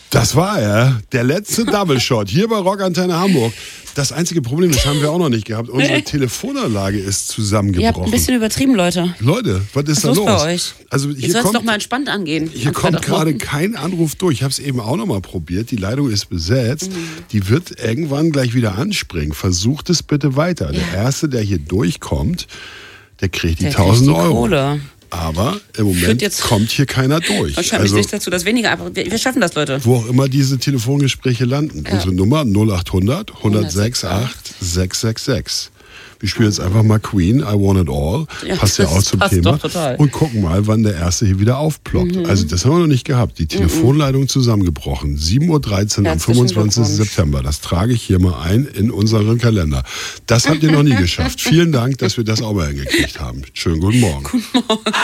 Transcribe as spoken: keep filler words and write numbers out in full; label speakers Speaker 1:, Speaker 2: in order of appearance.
Speaker 1: Das war er, der letzte Double Shot hier bei Rockantenne Hamburg. Das einzige Problem, das haben wir auch noch nicht gehabt. Unsere nee. Telefonanlage ist zusammengebrochen.
Speaker 2: Ihr habt ein bisschen übertrieben, Leute.
Speaker 1: Leute, was ist
Speaker 2: was
Speaker 1: da los?
Speaker 2: Bei euch?
Speaker 1: Also
Speaker 2: hier soll es doch mal entspannt angehen.
Speaker 1: Hier kommt gerade kein Anruf durch. Ich habe es eben auch noch mal probiert. Die Leitung ist besetzt. Mhm. Die wird irgendwann gleich wieder anspringen. Versucht es bitte weiter. Ja. Der Erste, der hier durchkommt, der kriegt die der tausend kriegt die Euro.
Speaker 2: Kohle.
Speaker 1: Aber im Moment jetzt kommt hier keiner durch.
Speaker 2: Wahrscheinlich also, nicht dazu, dass weniger, aber wir, wir schaffen das, Leute.
Speaker 1: Wo auch immer diese Telefongespräche landen. Ja. Unsere Nummer null acht hundert, hundertsechs acht, sechs sechs sechs. Wir spielen jetzt einfach mal Queen, I Want It All.
Speaker 2: Ja,
Speaker 1: passt ja auch zum
Speaker 2: passt
Speaker 1: Thema.
Speaker 2: Doch total.
Speaker 1: Und gucken mal, wann der Erste hier wieder aufploppt. Mhm. Also das haben wir noch nicht gehabt. Die Telefonleitung zusammengebrochen. sieben Uhr dreizehn am fünfundzwanzigsten September. Das trage ich hier mal ein in unseren Kalender. Das habt ihr noch nie geschafft. Vielen Dank, dass wir das auch mal hingekriegt haben. Schönen guten Morgen.
Speaker 2: Guten Morgen.